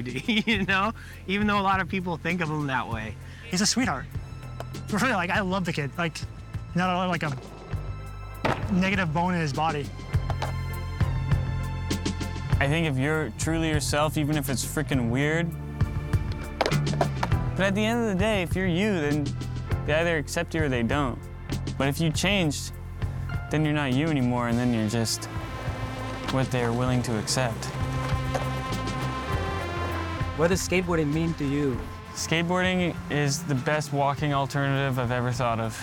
dude, you know? Even though a lot of people think of him that way. He's a sweetheart. Really, like, I love the kid. Like, not like a negative bone in his body. I think if you're truly yourself, even if it's freaking weird, but at the end of the day, if you're you, then they either accept you or they don't. But if you changed, then you're not you anymore, and then you're just what they're willing to accept. What does skateboarding mean to you? Skateboarding is the best walking alternative I've ever thought of.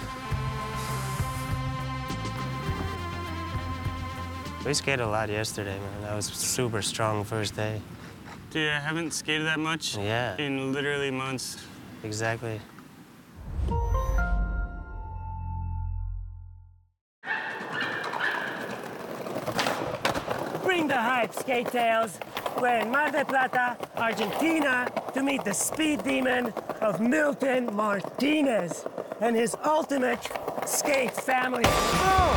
We skated a lot yesterday, man. That was super strong first day. Dude, I haven't skated that much in literally months. Exactly. Bring the hype, Skate Tales. We're in Mar del Plata, Argentina, to meet the speed demon of Milton Martinez and his ultimate skate family. Oh!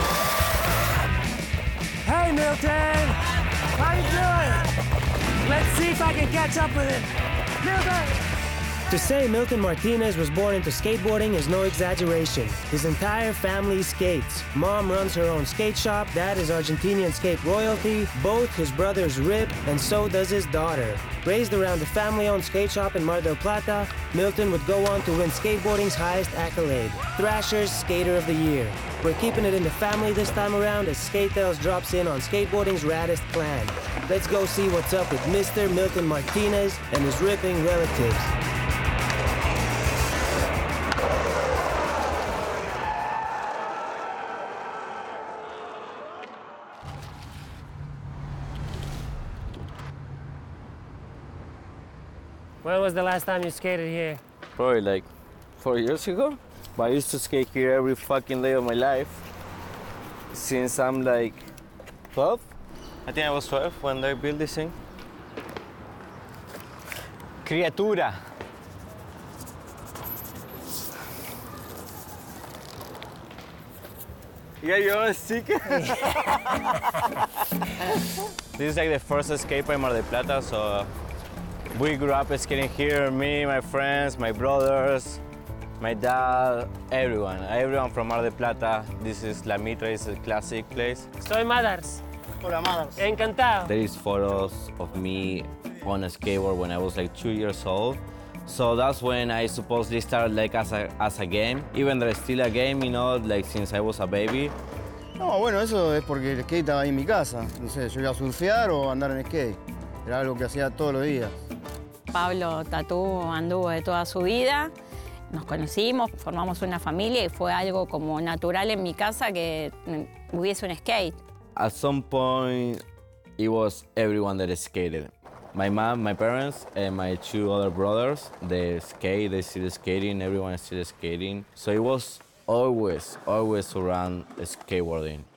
Hey, Milton! How you doing? Let's see if I can catch up with him. Milton! To say Milton Martinez was born into skateboarding is no exaggeration. His entire family skates. Mom runs her own skate shop, dad is Argentinian skate royalty, both his brothers rip, and so does his daughter. Raised around a family-owned skate shop in Mar del Plata, Milton would go on to win skateboarding's highest accolade, Thrasher's Skater of the Year. We're keeping it in the family this time around as Skate Tales drops in on skateboarding's raddest clan. Let's go see what's up with Mr. Milton Martinez and his ripping relatives. When was the last time you skated here? Probably like 4 years ago. But I used to skate here every fucking day of my life. Since I'm like 12. I think I was 12 when they built this thing. Criatura. You got your own sticker? This is like the first skate park in Mar del Plata, so we grew up skating here, me, my friends, my brothers, my dad, everyone from Mar del Plata. This is La Mitra, it's a classic place. Soy Madars. Hola, Madars. Encantado. There is photos of me on a skateboard when I was like 2 years old. So that's when I supposedly started like as a game, even though it's still a game, you know, like since I was a baby. No, bueno, eso es porque el skate estaba ahí en mi casa. No sé, yo iba a surfear o andar en skate. Era algo que hacía todos los días. Pablo Tatú anduvo de toda su vida. Nos conocimos, formamos una familia y fue algo como natural en mi casa que hubiese un skate. At some point, it was everyone that skated. My mom, my parents, and my two other brothers, they skate, they still skating, everyone is still skating. So it was always around skateboarding.